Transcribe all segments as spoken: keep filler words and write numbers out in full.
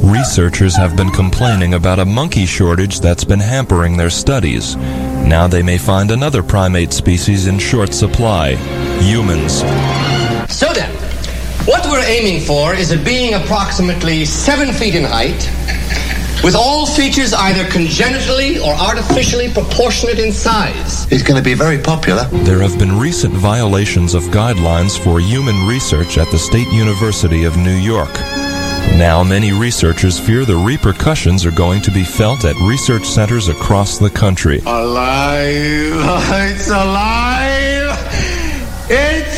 Researchers have been complaining about a monkey shortage that's been hampering their studies. Now they may find another primate species in short supply: humans. So then, what we're aiming for is a being approximately seven feet in height, with all features either congenitally or artificially proportionate in size. He's going to be very popular. There have been recent violations of guidelines for human research at the State University of New York. Now many researchers fear the repercussions are going to be felt at research centers across the country. Alive! It's alive! It's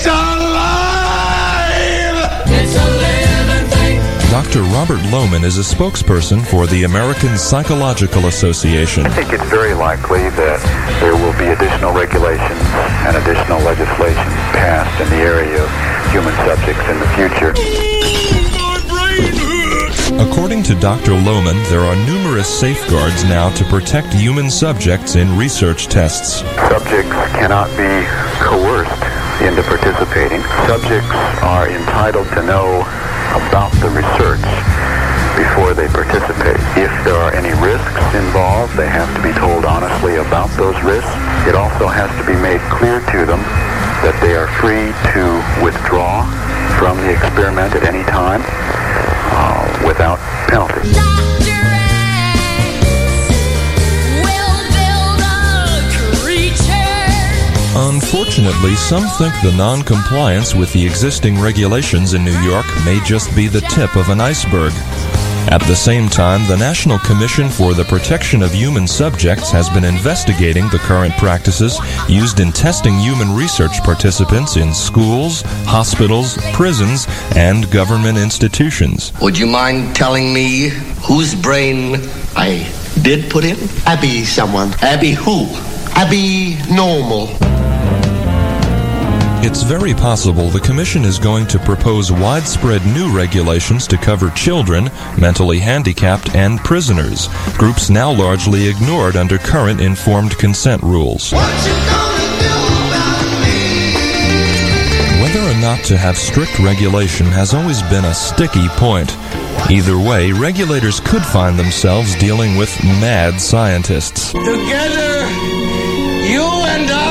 alive! It's a living thing! Doctor Robert Lohman is a spokesperson for the American Psychological Association. I think it's very likely that there will be additional regulations and additional legislation passed in the area of human subjects in the future. According to Doctor Lohman, there are numerous safeguards now to protect human subjects in research tests. Subjects cannot be coerced into participating. Subjects are entitled to know about the research before they participate. If there are any risks involved, they have to be told honestly about those risks. It also has to be made clear to them that they are free to withdraw from the experiment at any time uh, without penalty. Unfortunately, some think the non-compliance with the existing regulations in New York may just be the tip of an iceberg. At the same time, the National Commission for the Protection of Human Subjects has been investigating the current practices used in testing human research participants in schools, hospitals, prisons, and government institutions. Would you mind telling me whose brain I did put in? Abby someone. Abby who? Abby Normal. It's very possible the Commission is going to propose widespread new regulations to cover children, mentally handicapped, and prisoners, groups now largely ignored under current informed consent rules. What you gonna do about me? Whether or not to have strict regulation has always been a sticky point. Either way, regulators could find themselves dealing with mad scientists. Together, you and I